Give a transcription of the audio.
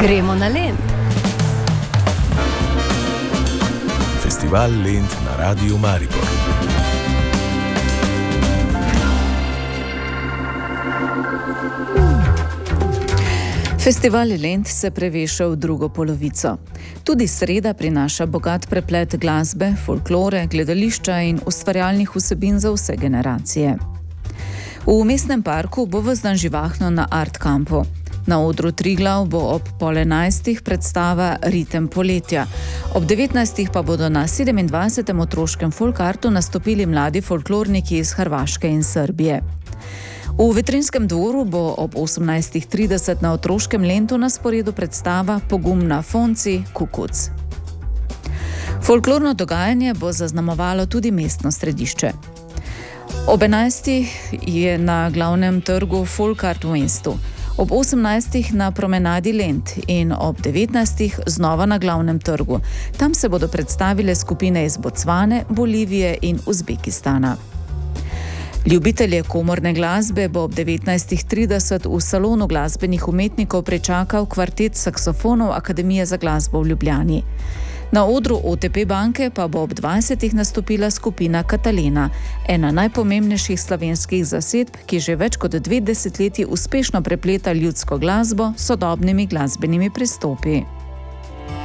Gremo na Lent. Festival Lent na Radiu Maribor. Festival Lent se preveša v drugo polovico. Tudi sreda prinaša bogat preplet glasbe, folklore, gledališča in ustvarjalnih vsebin za vse generacije. V mestnem parku bo ves dan živahno na Art Campu. Na odru Triglav bo ob 10:30 predstava Ritem poletja. Ob 19. pa bodo na 27. otroškem folkartu nastopili mladi folklorniki iz Hrvaške in Srbije. V Vetrinjskem dvoru bo ob 18:30 na otroškem Lentu na sporedu predstava Pogum na Fonci Kukuc. Folklorno dogajanje bo zaznamovalo tudi mestno središče. Ob 11. je na glavnem trgu Folkart v mestu, ob 18. na promenadi Lent in ob 19. znova na glavnem trgu. Tam se bodo predstavile skupine iz Bocvane, Bolivije in Uzbekistana. Ljubitelje komorne glasbe bo ob 19:30 v salonu glasbenih umetnikov pričakal kvartet saksofonov Akademije za glasbo v Ljubljani. Na odru OTP banke pa bo ob 20. nastopila skupina Katalena, ena najpomembnejših slovenskih zasedb, ki že več kot 2 desetletji uspešno prepleta ljudsko glasbo s sodobnimi glasbenimi pristopi.